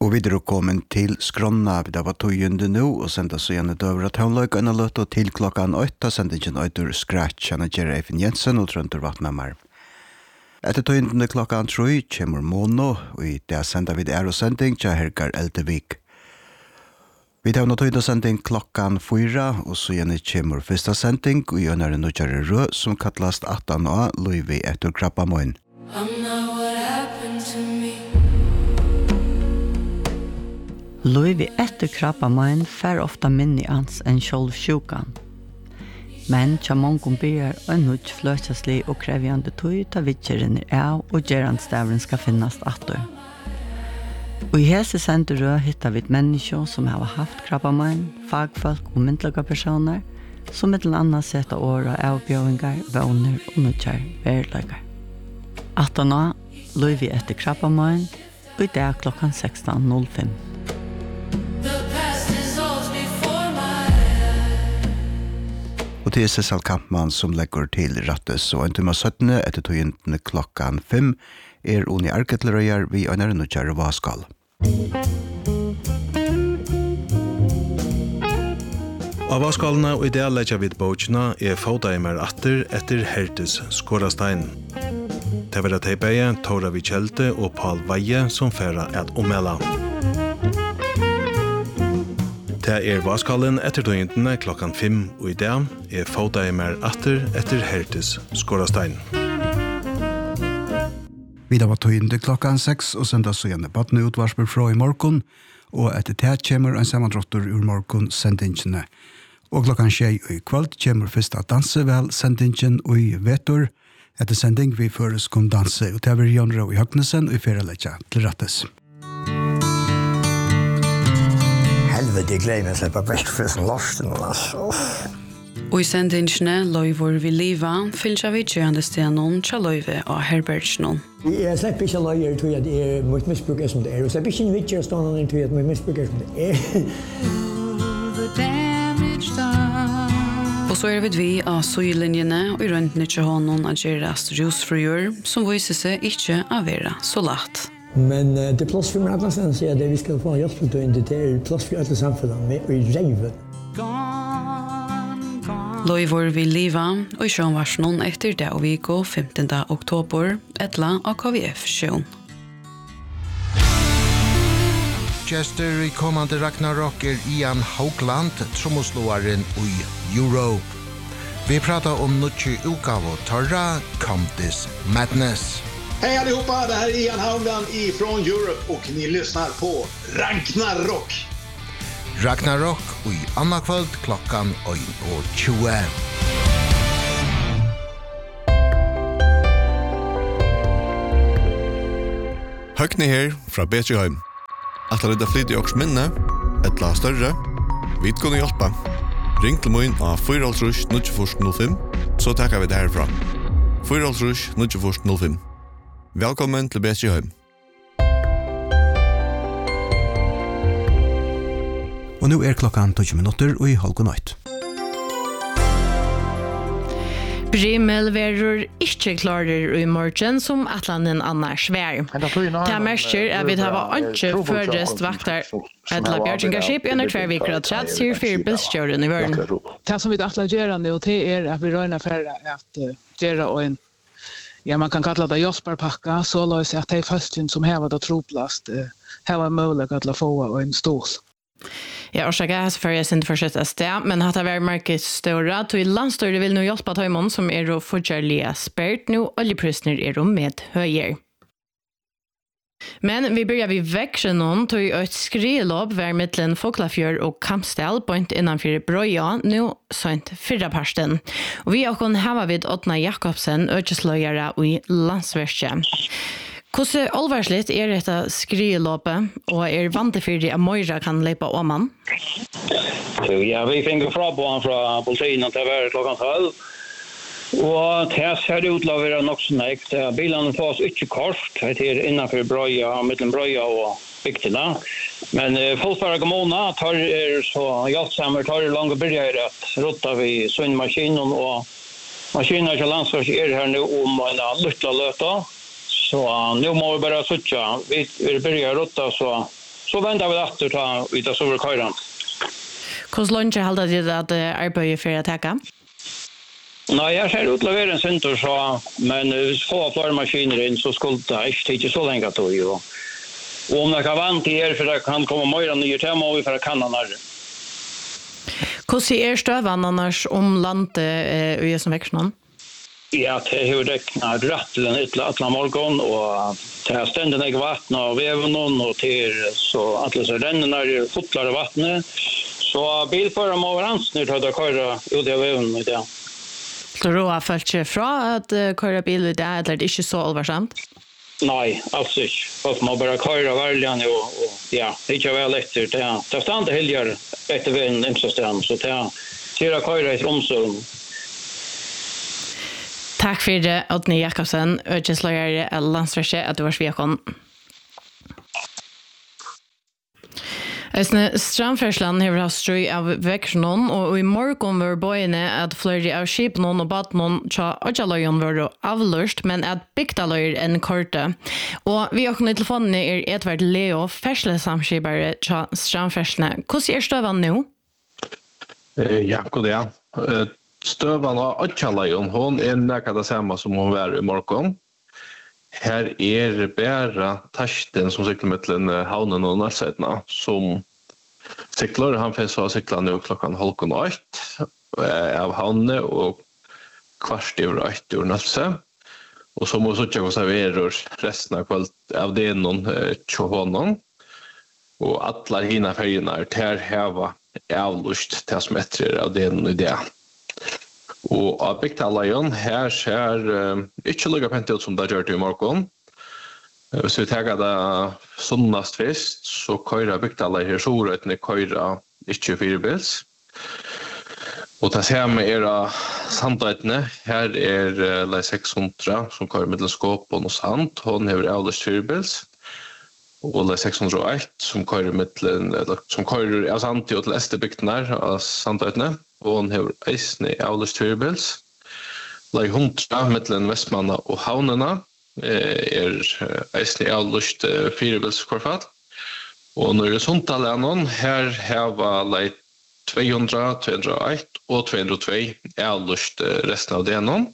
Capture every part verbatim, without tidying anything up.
Og videre kommet til Skronna, vi da var togjende nå, og sendte så gjerne døvere tøvnløk og løt, og til klokkan åtta sendte ikke nøyder Scratch, han er Gjerre Eifen Jensen og Trønter Vatnammer. Etter togjende klokkan tre kommer Mono, og i det sender vi det er og sending til Hergar Eldevik. Vi tar nå togjende sending klokkan fyra, og så gjerne kommer første sending, og gjør en nødgjøre rød, som kattlast attan og Løyvi etter Krabbamoen. Løyvi etter Krabbamoen fer ofta minni ans enn sjolv sjukan. Men tja mongon byrjar og nødt fløtjaslig og krevjande tøy ta vitjeren er av og gerandstavren skal finnast atter. Og i hese senderø hittar vi et menneske som har haft Krabbamoen, fagfolk og myndlaga personer, som et eller annet sett av åra avbjøvingar, våner og nødjar verlegar. atten nå, Løyvi etter Krabbamoen, og i dag klokkan sexton null fem. Og til Cecil Kampmann som legger til rattes, og en time sytten etter togjentene klokkan fem er Oni Arketlerøyer vi øyner nødgjøre vaskal. Av vaskalene og ideal legger vi bøkene er fådeimer atter etter Hertes Skårastein. Det var det beie, Tora Vikjelte og Paul Veie som færa et ommelda. Det er vaskallen etter togjentene klokkan fem, og i dag er fådeimer atter etter Hertes Skårastein. Vidar var togjentene klokkan seks, og senda så gjerne badne utvarsper fra i morgen, og etter det kommer en sammandrotter ur morgen sendingene. Og klokkan tjei i kveld kommer første dansevel sendingen og i vetor. Etter sending vi føres kom danse, og det er Jon Rau i Høgnesen og i Feraleggja til rattes. Helvete, jeg gleder meg å slippe vekk fra sånn lorten, altså. Og i sendingene Løyvor vi liva, fylgja vi kjørende stenen til Løyve og Herbertsen. Jeg slipper ikke løyer til at jeg må misbruke som det er, og slipper ikke en vidtjør stående til at jeg må misbruke som det er. Og så er vi vi av søylinjene og i røntene til hånden av Gjerast rusfriør, som viser seg ikke å være så lagt. Men uh, det er plass for meg alle stedet, sier jeg det vi skal få hjelp til å det er plass for alle samfunnet og i reiven. Løyvor vi liva, og i sjønvarsnen etter det og viko femtende oktober, etla av K V F-sjøen. Gjester i kommande Ragnarok er Ian Haugland, trommoslåaren i Europe. Vi pratar om Nucci Ukavo Torra, Come This Madness. Hej allihopa, det här är Ian Haugland ifrån Europe och ni lyssnar på Ragnarok. Ragnarok i Anna kväll klockan ein og tjue. Høgni her fra Betjeheim. At det er flyt i åks minne, et la større, vi kunne hjelpe. Ring til min av fire null null fem, så takker vi det herfra. fire null null fem. Velkommen til Betjeheim. Og nå er klokkan tolv minutter og i halv nøyt. Brimel verur ikke klarer i morgen som Atlanten annars vær. Det merker at vi har ikke først vakter et la bjørgingarskip under tver viker og trett, sier fyrbildstjøren i verden. Det som vi atler gjør nå, det er at vi røyner for at gjøre en, ja, man kan kalla det josparpakka, så la oss at det er førsten som hever det troplast, hever mulig at la få en stål. Ja, orsaka er for jeg sin fortsette sted, men hatt det vært markedet større, til landstøyre vil nå hjelpe tøymon som er å fortjærlige spert nå, oljeprøsner er å med høyer. Men vi börjar vid växeln till ett skrilopp var mittlen Foklafjör och Kampstel point innanför Broja nu sånt förra parsten. Och vi har kon hava vid Åtna Jakobsen ökeslöjare i landsverket. Hvordan allvarsligt er dette skriloppet, og er vant til at Moira kan lepe om man? Så ja, vi fikk fra på han fra politiet til å være klokken tolv. Og det ser ut til å være nok så nekt. Bilene får oss ikke kort, det er innenfor Brøya, mellom Brøya og Bygtena. Men uh, Folsberg kommune tar er så hjelpsammer, tar er langt byrjer at rotta vi sønnmaskinen, og maskinen til landsverket er her nå om en lytte løte. Så uh, nu må vi bare søtte. Vi, vi byrjer rotta så så väntar vi att ta utav så över köran. Hur långt håller det att arbeta för att täcka? Nej, jag ser ut att vara en center så men få fler maskiner in så skulle det inte så länge att ju. Och om jag kan vänta er för att kan komma mer nya tema vi för att kan när. Hur ser stövan annars om landet i som växer? Ja, det är hur det är rätt till en ytla alla morgon och det är ständigt jag vatten och väven och till så att det så ränner när fotlar vattnet så bilförare må överens nu tar det köra ut i väven med det. Så då har följt sig från att köra bil i det eller det är inte så allvarsamt? Nej, alls inte. Folk må bara köra varligen och, och ja, det är inte väl efter det. Det står inte helger efter vägen imsastem så det är fyra köra i omsorg. Tack för det, Odni Jakobsen, ögeslöjare av landsverket att du var svekon. Strandfärslan har haft strøy av veksjonen, og i morgen var bøyene at flere av skipene og badene tja Ødjaløyen var avløst, men at Bygdaløyer enn korte. Og vi har kunnet telefonen er Edvard Leo, ferslesamskipere tja Strandfærslene. Hvordan er støven nå? Ja, god ja. Støven av Ødjaløyen, hun er nekket det samme som hun var i morgen. Her er bare Tarsten som sykler mellom havnen og Nalsøytene, som sykler. Han finnes å sykle nå klokken halv og åtte av havnen og kvart over åtte ur Nalsøy. Og så må vi sitte og servere resten av kveld av det noen tjohonen. Og alle hine fergene er til heva avlust til smetter av det noen idé. Og av Bygdaløyen her ser uh, ikke lukket pent ut som det gjør det i morgen. Uh, hvis vi tenker det sunnast først, så kører Bygdaløyen her Sorøytene kører ikke firebils. Og det ser vi er av Sandøytene. Her er uh, Lei seks hundre som kører mellom Skåpen og Sand. Hun har avløst firebils. Og Lei seks hundre og ett som kører mellom, som kører av Sand til Estebygdene av Sandøytene. Og hun har eisne avløst firebils. Lei hundra mellom Vestmanna og Havnena er eisne avløst firebils kvarfall. Og når det er sånt alle annan, her har lei to hundre, to hundre og ett og to hundre og to avløst resten av det noen.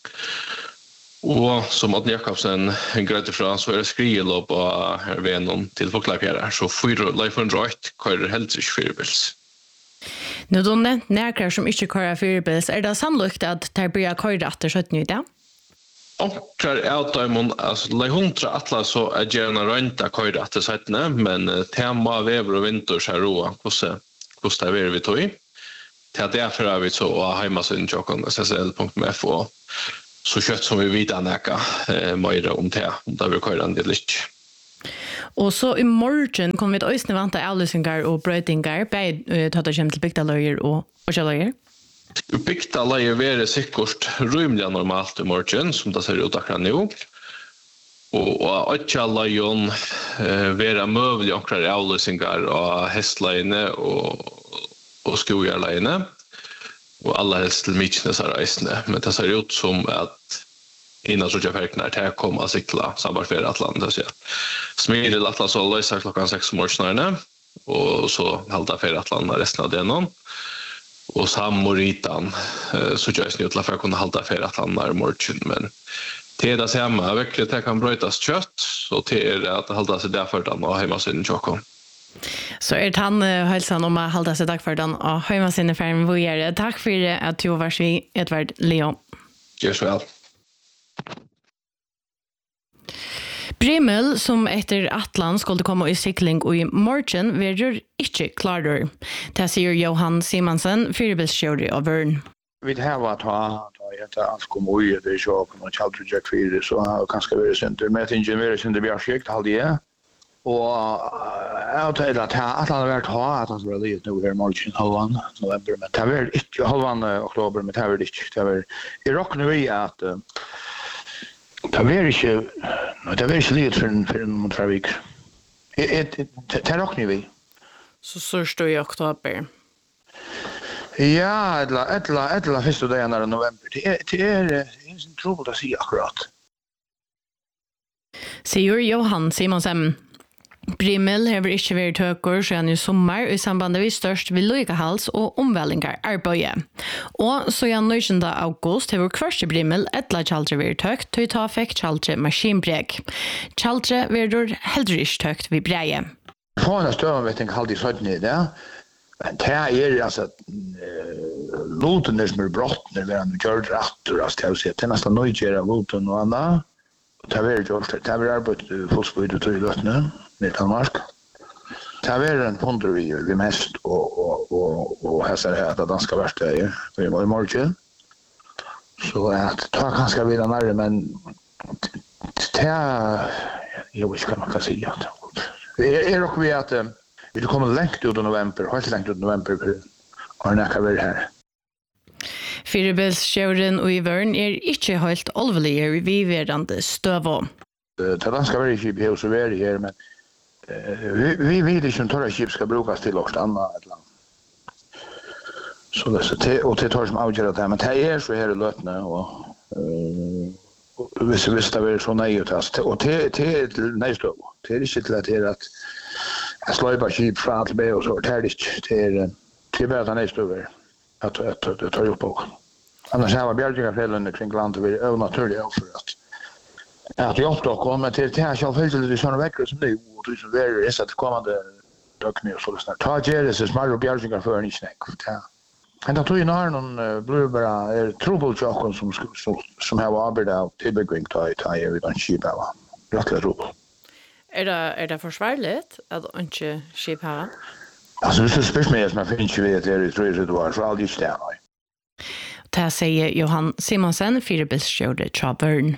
Og som Odni Jakobsen grøyde fra, så er det skrielåp av venom til Foklapjæra. Så lei four hundred og eight kører helst ikke firebils. Nå du nevnt nærkere som ikke kører firebils, er det sannolikt at det blir kører etter sytten i det? Omkrar er det, altså lei hundra atla så er gjerne røynta kører etter sytten, men tema, vever og vinter ser roa hvordan det er vi tog i. Til at derfor er vi så av heimasiden tjokken S S L punktum F og så kjøtt som vi vidar nækka mer om det, om det blir kører en del ikke. Og så i morgen kommer vi til øyne vant av avlysinger og brøytinger, bare tatt og kommer til Bygdaløyer og Ødjaløyer? Bygdaløyer vil være sikkert rymelig normalt i morgen, som det ser ut akkurat nå. Og Ødjaløyen vil være møvelig akkurat avlysinger av hestleiene og, og skogjærleiene. Og alle helst til Myksnes er reisende. Men det ser ut som at innan så jag verkar till att komma cykla sambar för Atlanten så ja. Smidigt Atlanten så lösa klockan sex på morgonen och så hålla för Atlanten resten av den någon. Och samoritan så jag är snutla för att kunna hålla för Atlanten i morgon men det där samma verkligen det kan brytas kött så det är att hålla sig där för den och hemma sin chockon. Så är han hälsan om att hålla sig där för den och hemma sin färm vad är det. Tack för att du var så Edvard Leo. Yes well. Brimel, som etter Atlant skulle komme i sikling og i morgen, verður ikke klarer. Det sier Johan Simonsen, firebilskjøri av Vørn. Vi har vært ta, ta etter alt kom ui, det er ikke åpen og kjalt Jack fire, så det har kanskje vært sinter. Men jeg tenker mer sinter bjørskikt, halde jeg. Og jeg har tatt at alt har vært ha, at det var litt nå her morgen, halvan november, men det har vært ikke, halvan oktober, men det har vært ikke. Det har vært, jeg råkner vi at det var ikke, det var ikke litt for, for noen trafik. Det råkner vi. Så sørst du i oktober? Ja, etla, etla, etla første dagen av november. Det er, det er, det er en trobult å si akkurat. Sier Johan Simonsen. Brimel har ikke vært tøkker siden i sommer i samband med størst vedlikehalds- og omveldinger arbeidet. Og så i nittende august har kvørste Brimel etla kjaldre vært tøkt til å ta fikk kjaldre maskinbrek. Kjaldre vært heller ikke tøkt ved breie. På en støv vet jeg aldri sånn i det. Men det er altså lotene som er brottene ved han gjør retter, altså det er nesten nøygjere av loten og annet. Det har vært gjort, det har vært arbeidet fullspøyde til løtene, ned til Danmark. Det har vært en ponder vi gjør, vi mest, og, og, og, og hæsser her at det danske verste er i morgen. Så det tar kanskje videre nærmere, men det er, jeg vet ikke hva man kan si. Det er nok vi at vi kommer lengt ut i november, helt lengt ut i november, og det kan være her. Firebilskjøren og i Vørn er ikke helt alvorlige vi verande støvå. Det danske være skip er også være her, men vi, vi vet ikke om torre skip skal brukes til oss annet et land. Så det, og det tar som avgjør det, men det er så her i løtene, og uh, hvis, hvis det er så nøye til oss, og det, det er til nøystøv. Det er ikke til at det er at jeg slår bare skip fra til B og så, det er ikke, det er, det er bare at det er nøystøver. Att att att ta upp på. Annars har bjärgingafällen kring landet vi är naturligt för att att jag då kommer till till jag själv för det såna veckor som det och det som är är att kommande dockning så snart. Ta Jerry så smart bjärgingar för en snack. Ja. Men då tror jag när någon bluebara är trouble jocken som som som har arbetat till begring till till vi kan ship av. Rätt trouble. Är det är det försvarligt att inte ship ha? Alltså det är speciellt som jag finns ju vet det är tror jag det var så aldrig stämmer. Det säger Johan Simonsen, Firebilskjøret Travern.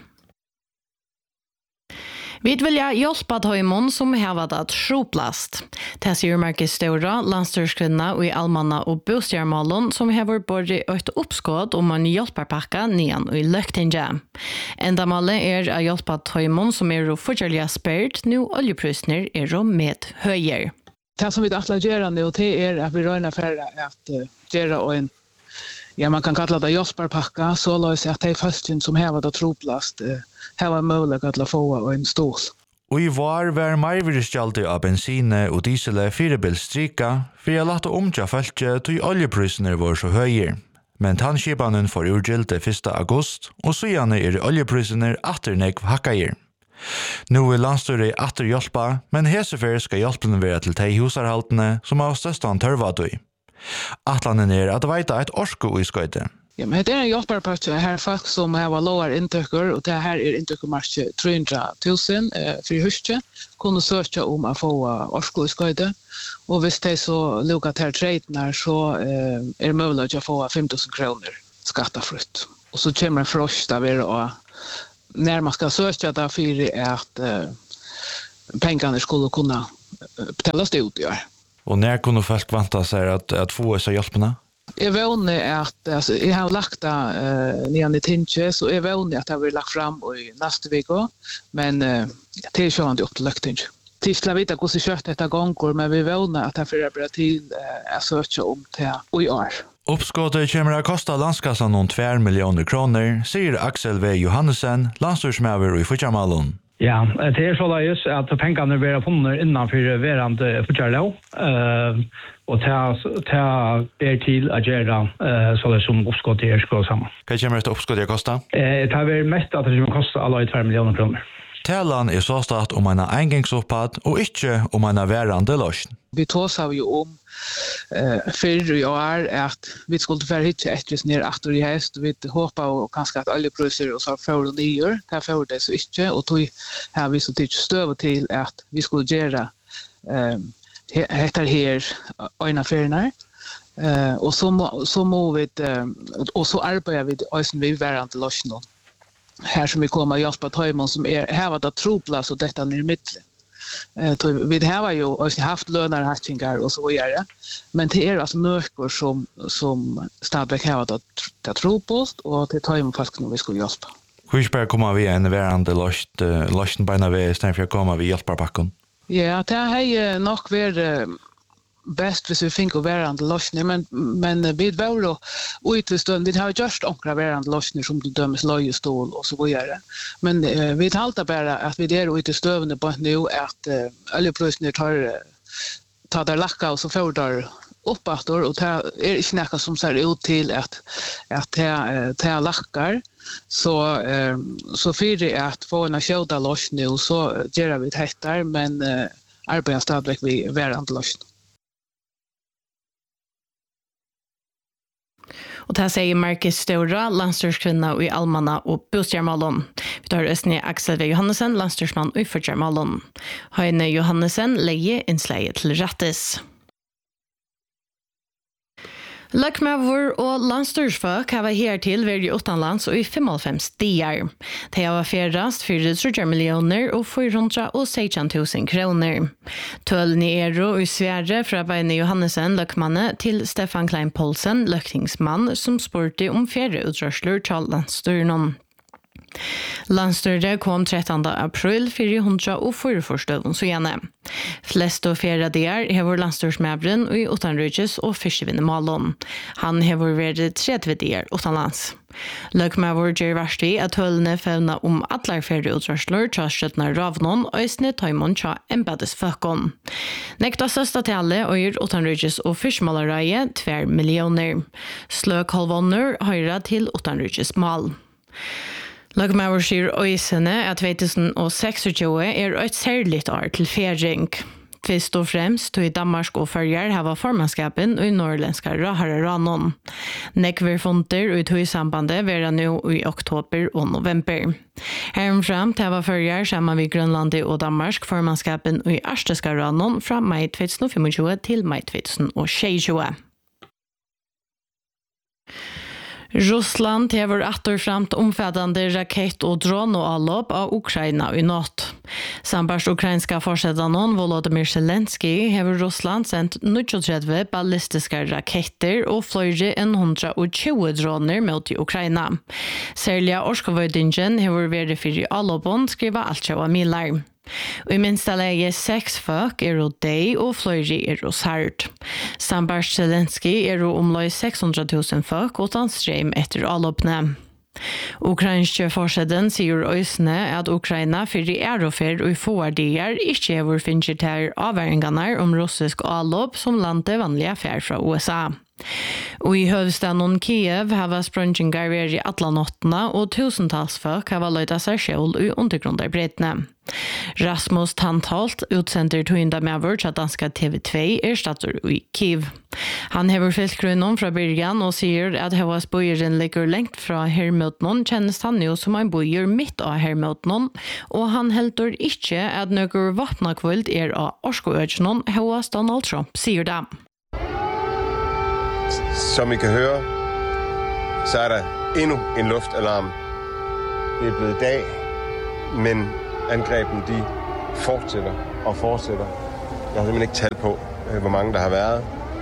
Vi vil ja hjelpe Tøymon som har vært sjoplast. Det sier Markus Stora, landstyrskvinna og i Almanna og Bostjærmålen som har vært både økt oppskått om en hjelperpakke nian og i Løktinge. Endamålet er å hjelpe Tøymon som er å fortsatt spurt, nå oljeprøsner er å med høyer. Det som vi atla gjør nu, det er at vi røyner for at uh, gjøre en, ja, man kan kalla det Josparpakka, så la oss at det er førsten som hever det troplast, uh, hever mulig at la få en stål. Og i var var marvirskjaldi av bensine og diesel firebilstrika, for jeg lagt omtja feltje til oljeprisene var så høyer. Men tannskipanen får urgjelte første august, og så gjerne er oljeprisene atternegv hakkager. Nå er landstyret atter hjelpa, men hesefer skal hjelpen være til de husarhaltene som har største tørvat i. Atlanen er at veita et orsko i skøyte. Ja, men det er en hjelperpakke her folk som har lovar inntøkker, og det her er inntøkkermarsje tre hundre tusen eh, for huske, kunne søke om å få orsko i skøyte. Og hvis de så lukker til treitene, så eh, er det mulig å få fem tusen kroner skattefrutt. Og så kommer det frost av er å när man ska söka där för att uh, pengarna skulle kunna uh, betalas ut ja. Och när kunde folk vänta sig att att få så hjälpna? Jag vånar att alltså jag har lagt det uh, nian i tinche så jag vånar att det blir lagt fram i nästa vecka men uh, det är ju inte upp till löktinge. Tisla vita hur så kört detta gånger men vi vånar att det för bra till uh, att söka om till och i år. Uppskottet kommer att kosta landskassan noen två miljoner kroner, sier Axel V. Johansen, landstyrsmæver i Fudjamalon. Ja, det er så løys at pengene blir funnet innenfor verande Fudjalov, uh, og det er til å gjøre uh, så det som oppskottet er skål sammen. Hva kommer det oppskottet å koste? Uh, det er mest at det kommer kosta alle två miljoner kroner. Talan er så start om en engangsoppad og ikke om en verande løsning. Vi tåsar ju om eh för i år att vi skulle få hit ett ner efter i höst vi hoppas och kanske att alla priser och så får det nyår där får det så inte och då har vi så till stöv till att vi skulle göra eh heter här en affärerna eh och så så må vi och så arbetar vi alltså vi varande lösning här som vi kommer hjälpa Tøymon som är här var det troplats och detta ner i mitten. Eh vi har ju också haft lönarhatchingar och så vidare. Men det är alltså mörker som som Stabäck har att ta tro på och det tar ju fast när vi ska hjälpa. Hur ska komma vi en verande lost losten på när vi istället för komma vi hjälpa backen. Ja, det är nog ver bäst hvis vi finner varandra lösningar, men, men vi var då utestånd, vi har just onkra varandra lösningar som till dömes löjestål och så vidare. Men eh, vi taltar bara att vi är utestående på nu att eh, oljepriserna tar, tar där lacka och så får där uppåt och det är inte något som ser ut till att att det det lackar så eh, så för det att få en skjuta loss nu så gör vi det här men eh, arbetar stadigt vi varandra loss. Och det här säger Marcus Stora, landstyrskvinna i Almanna och Bostjärmalon. Vi tar Östne Axel V. Johannesen, landstyrsman i Förtjärmalon. Höjne Johannesen lägger inslaget till rättes. Løkmøver og landstyrsfolk har vært her til ved i utenlands og i femoghalvfems dier. De har vært fjerrast fire hundre millioner og fire hundre seksten tusen kroner. Tøllen i Ero i Sverige fra Beine Johannesen, løkmanne, til Stefan Klein Polsen, løktingsmann, som spurte om fjerde utrørsler til landstyrnen. Landstyret kom trettende april fire hundre og fire forstøven så gjerne. Flest og fjerde der hever landstyrsmævren i utenrykes og fiskevinnemålen. Han hever vært tredje der utenlands. Løkmæver gjør verst i at høllene fevna om atler fjerde utrørsler til skjøttene ravnån og isne tøymon til embedes føkken. Nekta søsta tale og gjør utenrykes og fiskemålereie tver millioner. Sløk halvånder høyre til utenrykes mal. Løkmæver sier øysene at to tusen seksogtjue er et særligt år til fering. Først og fremst tog Danmark og Førjar hava formannskapen i norrländska Rahara-ranon. Nekver fonter og tog sambandet vera nu i oktober og november. Heromfram hava Førjar sammen med Grønlandet og Danmark formannskapen i Arsteska ranon fra mai to tusen tjuefem til mai to tusen tjuetjue. Russland hever atterframt omfattande rakett- og drone-avlopp av Ukraina i natt. Sambarst ukrainska forsedanon Volodymyr Zelensky hever Russland sendt trettio ballistiska raketter og fløyre enn one hundred twenty droner mot Ukraina. Særlig orskovøydingen hever vært fyrir avloppon, skriva Altjava Milar. Og i minsta lege seks folk er og deg og fløyri er og sært. Sambarst Zelensky er og omløy seks hundre tusen folk utan stream etter avloppene. Ukrainske forseden sier øysene at Ukraina fyrir er og fyrir og i fordier ikke er finner til avværingene om russisk avlopp som landet vanlige affær fra U S A. Og i høvestaden Kiev har sprøngingar vært i alle nottene, og tusentals folk har løyta seg sjål i undergrunderbrettene. Rasmus Tantholt, utsender toinda medvur til danska T V two, er statur i Kiev. Han hever fyllt grunnen fra byrjan og sier at hevas bøyeren ligger lengt fra hermøtnen, kjennes han jo som en bøyer midt av hermøtnen, og han heldur ikke at nøkker vapnakvult er av Orskoøtjenen, hevas Donald Trump sier det. Som I kan høre, så er der endnu en luftalarm. Det er blevet dag, men angrebene de fortsætter og fortsætter. Jeg har simpelthen ikke tal på, hvor mange der har været.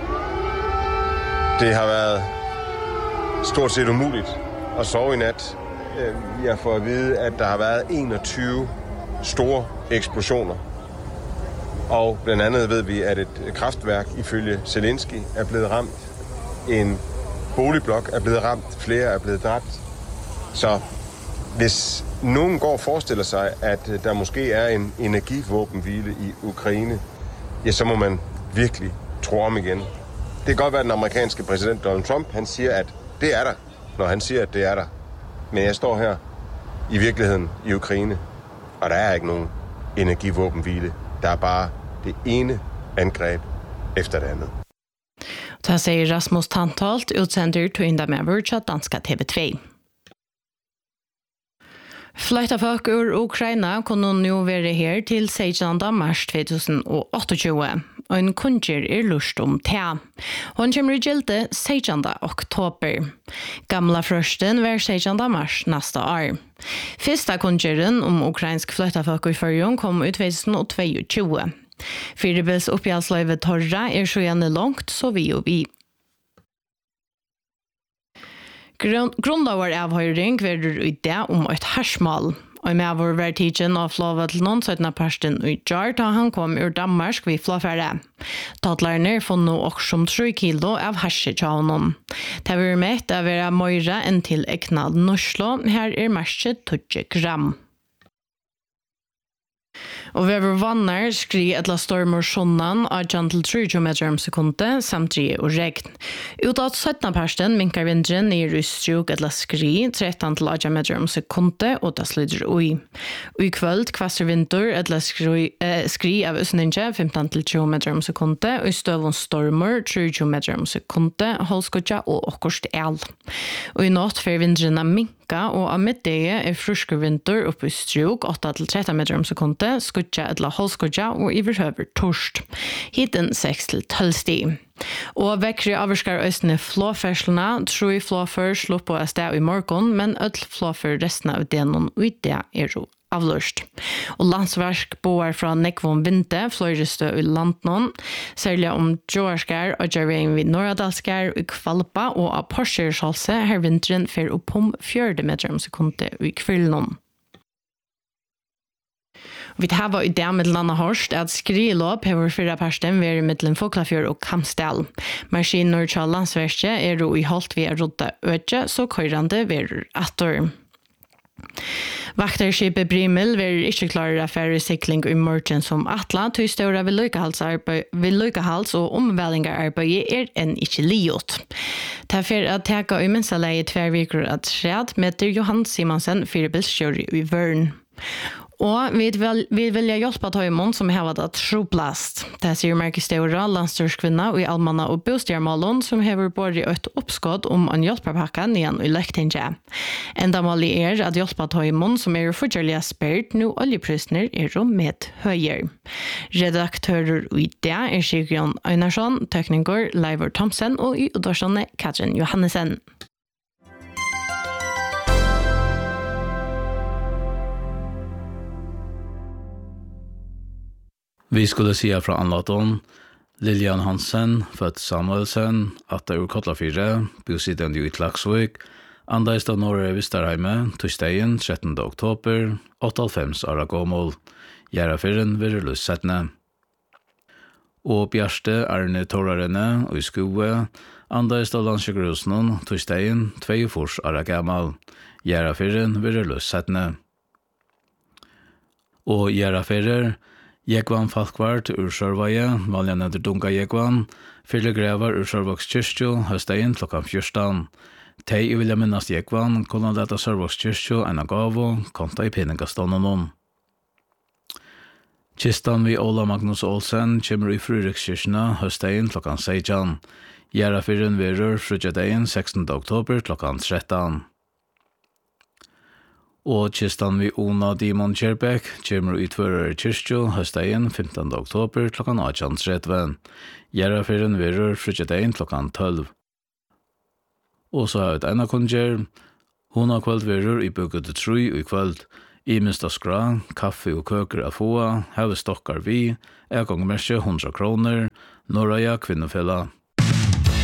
Det har været stort set umuligt at sove i nat. Jeg får at vide, at der har været enogtyve store eksplosioner. Og blandt andet ved vi, at et kraftværk ifølge Zelensky er blevet ramt. En boligblok er blevet ramt, flere er blevet dræbt. Så hvis nogen går og forestiller sig, at der måske er en energivåbenhvile i Ukraine, ja, så må man virkelig tro om igen. Det kan godt være, at den amerikanske præsident Donald Trump, han siger, at det er der, når han siger, at det er der. Men jeg står her i virkeligheden i Ukraine, og der er ikke nogen energivåbenhvile. Der er bare det ene angreb efter det andet. Det sier Rasmus Tantholt, utsender til Inda Member til danska T V two. Fløyta folk ur Ukraina kunne nå være her til sekstende mars to tusen tjueåtte. Og en kunnskjer er lust om te. Hun kommer i gilde sekstende oktober. Gamla frøsten var sekstende mars neste år. Fyrsta kunnskjeren om ukrainsk fløyta folk i førjon kom i to tusen tjueto. Fyrebils oppgjalsløyve torra er så gjerne langt, så vi og vi. Grundlovar avhøyring verður i det om et hersmål. Og med vår vertigen av flåvedlen søttene parsten i jar da han kom ur Danmark vid flåfære. Tattlarne funnet også som tre kilo av hasje til honom. Det var med å være møyre enn til eknad Norslo. Her er marsje tjugo gram. Og vi var vannar skri etla stormor sjånnan av gentle tjugo meter om sekunde, samtidig og regn. Utåt syttende parsten minkar vindren i rystjuk etla skri, tretton til tjugo meter om sekunde, og det slider ui. Og i kvöld kvasser vinter etla skri, eh, skri av Østninge, femton til tjugo meter om sekunde, og i støvun stormor, tjugo meter om sekunde, holdskotja og okkurst el. Og i natt fer vindren av minka, og av middag er frusker vinter oppe i strjuk, åtta til tretton meter om sekunde, skutja etla holdskutja og iverhøver torst. Hiten seks til tolv stig. Og vekkri avvarskar østene flåferslene, tror i flåfer slå på et sted i morgen, men ødel flåfer resten av denon og det er jo avlørst. Og landsverk boar fra nekvån vinte, fløyrestø i landnån, særlig om Joarskar og Jarvein vid Norradalskar i Kvalpa, og av Porschershalse her vinteren fer opp om fjørde meter om sekunde i Kvillnån. Vi har i det med landa hørst at skrilåp hever fyrre parsten ved middelen Foklafjør og Kamsdal. Maskiner til landsverket er jo i holdt ved rodda øtje, så køyrande ved atter. Vakterskipet Brimel vil ikke klare affære sikling i morgen som atla, til større vedløykehals og omvælingararbeid er enn ikke liot. Derfor at teka i minstaleie tverviker at skjed meter Johan Simonsen, firebilskjøri i Vørn. Og vi vil, vi vil hjelpe Tøymon som har vært troplast. Det sier Marke Støra, landstørskvinna i Almanna og Bostjærmålen, som har både et oppskott om en hjelperpakke igjen i Løktinge. Enda målet er at hjelpe Tøymon, som er fortjellig spurt, nå oljeprysner er med høyer. Redaktører i det er Sigurd Einarsson, tekniker Leivor Thomsen og i utvarsene Katrin Johannesen. Vi skulle säga från anlaton Lilian Hansen, født Samuelsen, atter ur Kotlafire, bosidende i Klaksvik, andaist av Norge Vistarheime, torsdagen trettende oktober, åttiofem åra gammel, Gjærafyren virreløs settene. Og Bjørste Arne Torarene og i Skue, andaist av Landsjøkrosen, torsdagen tjueåtte åra gammel, Gjærafyren virreløs settene. Og Gjærafyrer, Jekvan Falkvart ur Sørvaje, valjan etter Dunga Jekvan, fyrre grevar ur Sørvåks kyrkjo, høstdagen klokkan fjørstan. Tei i vilja minnast Jekvan, kunne leta Sørvåks kyrkjo en av gavo, konta i peningastånden. Kistan vi Ola Magnus Olsen kommer i Fryrikskyrkjena, høstdagen klokkan seksten. Gjærafyren verur frutjedagen sekstende oktober klokkan tretton. Og kistan vi Ona Dimon Kjerbæk kommer ut for kyrkjo høstdagen femtende oktober klokkan atten tretti. Gjærafyren verur frutjedagen klokkan tolv. Og så har vi et ena kunngjør. Hun har kveld verur i bygget tru i kveld. I minsta skra, kaffe og køker av få, heve stokkar vi, er gongmerskje hundra kroner, Norraja kvinnofella.